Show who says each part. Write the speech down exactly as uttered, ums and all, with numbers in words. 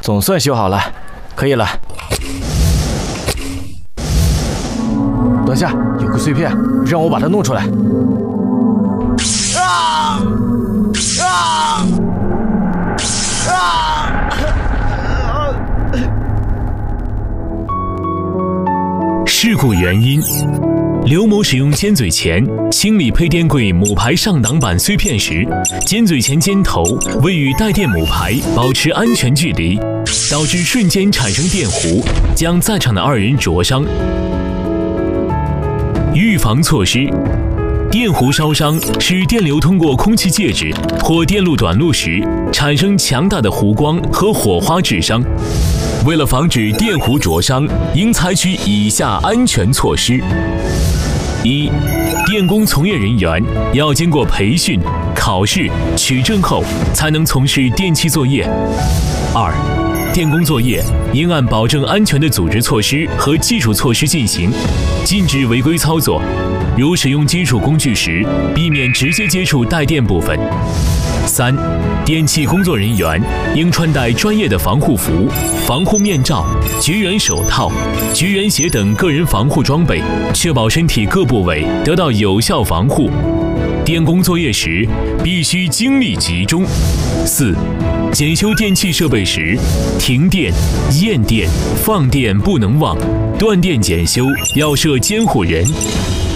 Speaker 1: 总算修好了，可以了。等下，有个碎片，让我把它弄出来。啊！啊！啊！
Speaker 2: 事故原因：刘某使用尖嘴钳清理配电柜母排上挡板碎片时，尖嘴钳尖头未与带电母排保持安全距离，导致瞬间产生电弧，将在场的二人灼伤。预防措施：电弧烧伤是电流通过空气介质或电路短路时产生强大的弧光和火花致伤。为了防止电弧灼伤，应采取以下安全措施：一、电工从业人员要经过培训、考试、取证后才能从事电气作业。二、电工作业应按保证安全的组织措施和技术措施进行，禁止违规操作。如使用金属工具时，避免直接接触带电部分。三、电气工作人员应穿戴专业的防护服、防护面罩、绝缘手套、绝缘鞋等个人防护装备，确保身体各部位得到有效防护。电工作业时必须精力集中。四、检修电器设备时，停电、验电、放电不能忘，断电检修要设监护人。